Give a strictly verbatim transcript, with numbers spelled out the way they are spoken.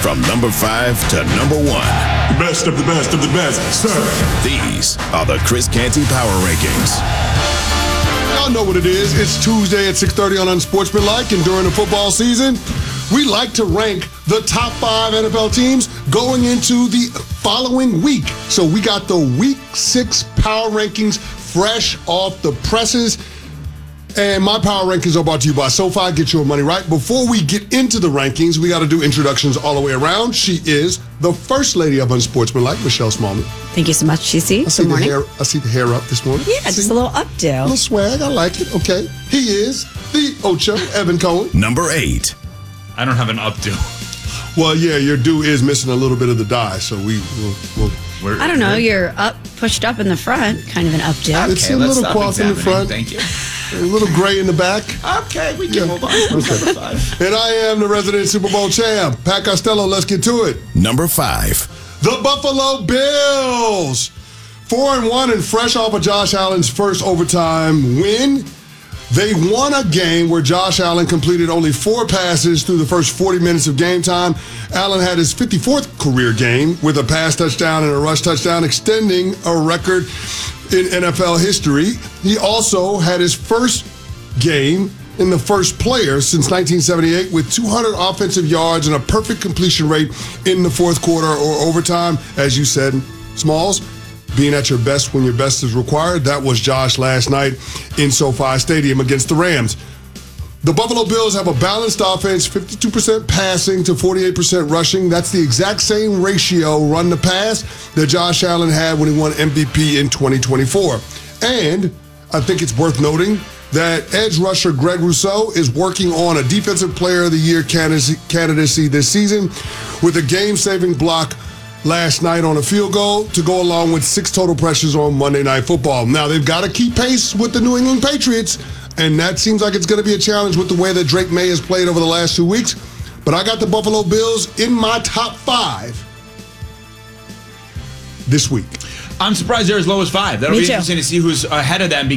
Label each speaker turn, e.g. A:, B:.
A: from number five to number one.
B: The best of the best of the best, sir.
A: These are the Chris Canty Power Rankings.
C: Y'all know what it is. It's Tuesday at six thirty on Unsportsmanlike, and during the football season, we like to rank the top five N F L teams going into the following week. So we got the Week six Power Rankings fresh off the presses. And my Power Rankings are brought to you by SoFi. Get your money right. Before we get into the rankings, we got to do introductions all the way around. She is the First Lady of Unsportsmanlike, Michelle Smallman.
D: Thank you so much, G C.
C: I see
D: Good
C: the
D: morning.
C: hair. I see the hair up this morning.
D: Yeah,
C: see?
D: just a little updo.
C: A little swag. I like it. Okay. He is the Ocho, Evan Cohen.
A: Number eight.
E: I don't have an updo.
C: Well, yeah, your do is missing a little bit of the dye, so we will. We'll,
E: We're,
D: I don't know.
E: we're-
D: You're up, pushed up in the front, kind of an updo.
C: It's
E: Okay,
C: a
E: let's
C: little
E: stop
C: coif in the
E: examining.
C: front.
E: Thank you.
C: a little gray in the back.
E: Okay, we can
C: Yeah.
E: move on. Who's
C: Okay.
E: number five?
C: And I am the resident Super Bowl champ, Pat Costello. Let's get to it.
A: Number five.
C: The Buffalo Bills, four and one and fresh off of Josh Allen's first overtime win. They won a game where Josh Allen completed only four passes through the first forty minutes of game time. Allen had his fifty-fourth career game with a pass touchdown and a rush touchdown, extending a record in N F L history. He also had his first game in the first player since nineteen seventy-eight with two hundred offensive yards and a perfect completion rate in the fourth quarter or overtime. As you said, Smalls, being at your best when your best is required. That was Josh last night in SoFi Stadium against the Rams. The Buffalo Bills have a balanced offense, fifty-two percent passing to forty-eight percent rushing. That's the exact same ratio run to pass that Josh Allen had when he won M V P in twenty twenty-four. And I think it's worth noting that edge rusher Greg Rousseau is working on a Defensive Player of the Year candidacy this season with a game-saving block last night on a field goal to go along with six total pressures on Monday Night Football. Now, they've got to keep pace with the New England Patriots, and that seems like it's going to be a challenge with the way that Drake May has played over the last two weeks. But I got the Buffalo Bills in my top five this week.
E: I'm surprised they're as low as five. That'll
D: Me
E: be
D: too.
E: interesting to see who's ahead of them.